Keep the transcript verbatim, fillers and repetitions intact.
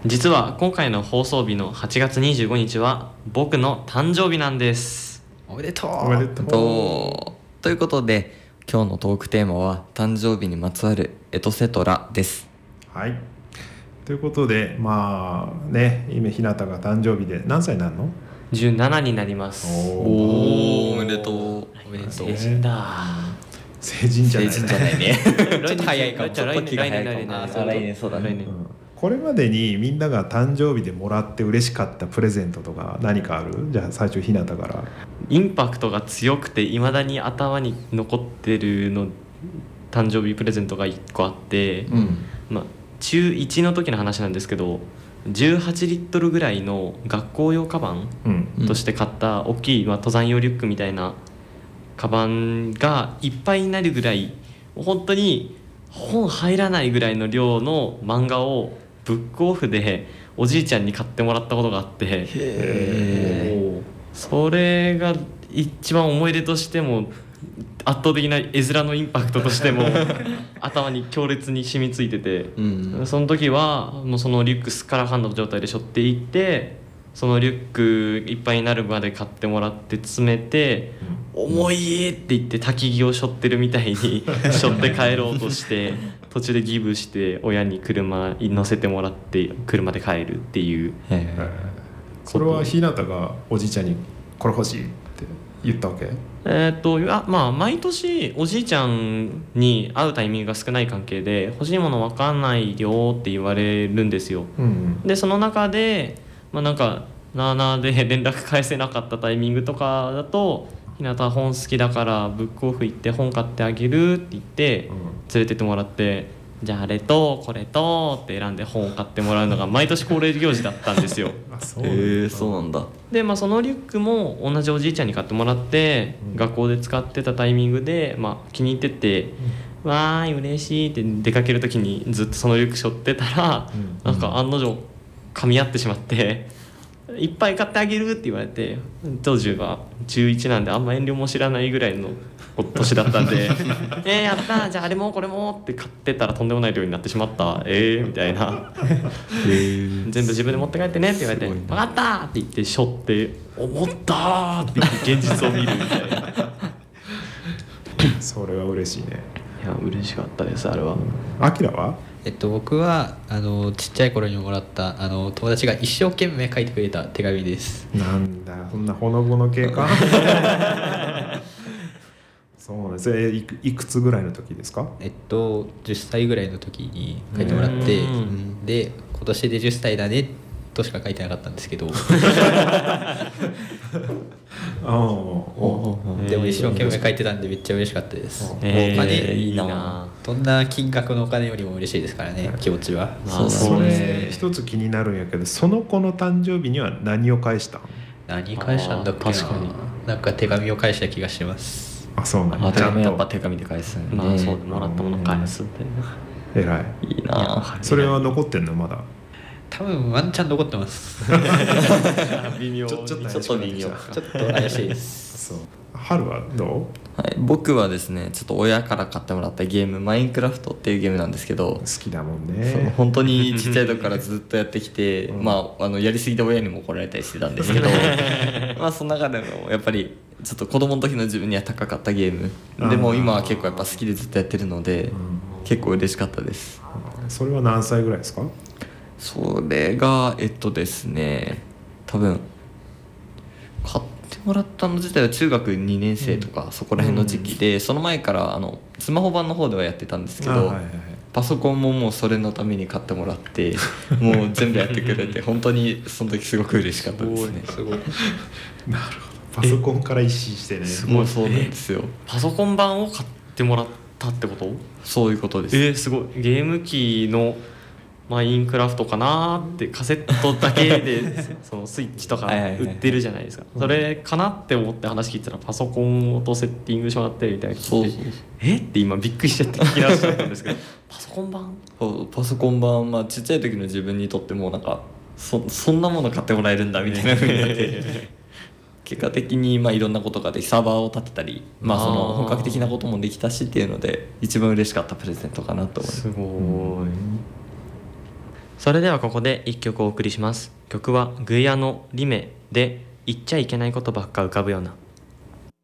実は今回の放送日のはちがつにじゅうごにちは僕の誕生日なんです。 おめでとう。 おめでとう。 とということで今日のトークテーマは誕生日にまつわるエトセトラです。 はい。ということでまあね、今ひなたが誕生日で何歳になるの？ じゅうななになります。 おおめでとう。おめでとう。 成人だ。 成人じゃないね。 成人じゃないね。 ちょっと早いかも。 ちょっと気が早いかも。 あー来年そうだね。 来年うんこれまでにみんなが誕生日でもらって嬉しかったプレゼントとか何かある？じゃあ最初ひなたから。 インパクトが強くて未だに頭に残ってるの誕生日プレゼントがいっこあって、 うんまあ、中いちの時の話なんですけど、じゅうはちリットルぐらいの学校用カバンうんとして買った大きい、まあ、登山用リュックみたいなカバンがいっぱいになるぐらい、本当に本入らないぐらいの量の漫画をブックオフでおじいちゃんに買ってもらったことがあって、 へそれが一番思い出としても圧倒的な絵面のインパクトとしても頭に強烈に染みついてて、 うんその時はもうそのリュックすっからかんの状態で背負っていって、そのリュックいっぱいになるまで買ってもらって詰めて、重いって言って焚き木を背負ってるみたいに背負って帰ろうとして途中でギブして親に車に乗せてもらって車で帰るっていう。 へえーそれはひなたがおじいちゃんにこれ欲しいって言ったわけ？ えーっとあまあ毎年おじいちゃんに会うタイミングが少ない関係で欲しいもの分かんないよって言われるんですよ。 うんうんでその中でまあなんかなあなあで連絡返せなかったタイミングとかだと、ひなた本好きだからブックオフ行って本買ってあげるって言って連れてってもらって、じゃああれとこれとって選んで本を買ってもらうのが毎年恒例行事だったんですよ。 あそうえなんだー、そうなんだ。 で、まあ、そのリュックも同じおじいちゃんに買ってもらって、 うん学校で使ってたタイミングで、まあ、気に入ってて、わーい嬉しいって出かける時にずっとそのリュック背負ってたら、 うんなんか案の定噛み合ってしまっていっぱい買ってあげるって言われて、当時はじゅういちなんであんま遠慮も知らないぐらいの年だったんでえーやったーじゃああれもこれもって買ってたらとんでもない量になってしまった、えーみたいな全部自分で持って帰ってねって言われて、分かったーって言って背負って思ったーって言って現実を見るみたいな。 それは嬉しいね。 いや嬉しかったですあれは。 あきらは？ えっと僕はあのちっちゃい頃にもらったあの友達が一生懸命書いてくれた手紙です。 なんだそんなほのぼの系かそうなんです。えいくいくつぐらいの時ですか？ えっとじゅっさいぐらいの時に書いてもらって、 うんうんで今年でじゅっさいだねとしか書いてなかったんですけどあおでも一生懸命書いてたんでめっちゃ嬉しかったです。 えーお金いいなどんな金額のお金よりも嬉しいですからね、気持ちは。 まあそそうですれね。 一つ気になるんやけど、その子の誕生日には何を返したん？ 何返したんだっけな。 あー確かになんか手紙を返した気がします。 あそうなんあだ。ちゃん手紙やっぱと手紙で返すんで、 まあそうもらったもの返すみたいな。 偉い。 いいな。 それは残ってんのまだ？ 多分ワンチャン残ってます微妙ちょちょっとちょっと微妙。 ちょっと怪しいですそう。春はどはい、僕はですねちょっと親から買ってもらったゲームマインクラフトっていうゲームなんですけどう？好、きだもんそうね。 本当にちっちゃい時からずっとやってきて、 うんまああのやりすぎて親にも怒られたりしてたんですけどまあその中でもやっぱりちょっと子供の時の自分には高かったゲームでもあー今は結構やっぱ好きでずっとやってるので、 うん結構嬉しかったです。 それは何歳ぐらいですか？ それがえっとですね多分買ってもらったの自体は中学にねん生とか、そこら辺の時期で、その前からあのスマホ版の方ではやってたんですけど、 あはいはいはいパソコンももうそれのために買ってもらってもう全部やってくれて本当にその時すごく嬉しかったですね。 すごいなるほど。パソコンから一新してね。 もうそうなんですよ。 パソコン版を買ってもらったってこと？ そういうことです。 えー、すごい。ゲーム機のマインクラフトかなーってカセットだけでそのスイッチとかはいはいはいはい売ってるじゃないですか。それかなって思って話聞いてたらパソコンとセッティングしてもらってみたいなそうそう聞いて、えって今びっくりしちゃって聞き直しちゃったんですけどパソコン版そうパソコン版、まあ、ちっちゃい時の自分にとってもなんか そ, そんなもの買ってもらえるんだみたいな風になって結果的にまあいろんなことができサーバーを立てたり、まあ、そのあー本格的なこともできたしっていうので一番嬉しかったプレゼントかなと思います。 すごい。 それではここで一曲お送りします。曲はグイアのリメで言っちゃいけないことばっか浮かぶような。